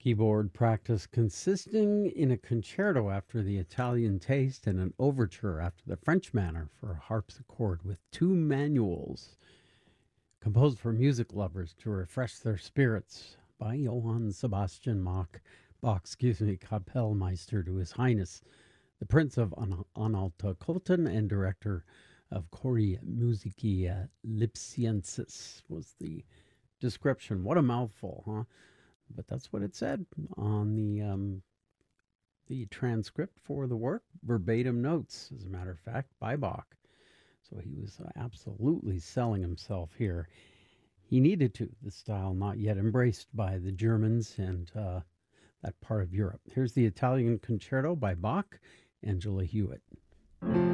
Keyboard practice consisting in a concerto after the Italian taste and an overture after the French manner for a harpsichord with two manuals, composed for music lovers to refresh their spirits by Johann Sebastian Bach, Kapellmeister to His Highness, the Prince of Anhalt-Köthen and director of Chori Musicae Lipsiensis was the description. What a mouthful, huh? But that's what it said on the transcript for the work. Verbatim notes, as a matter of fact, by Bach. So he was absolutely selling himself here. He needed to. The style not yet embraced by the Germans and that part of Europe. Here's the Italian Concerto by Bach, Angela Hewitt.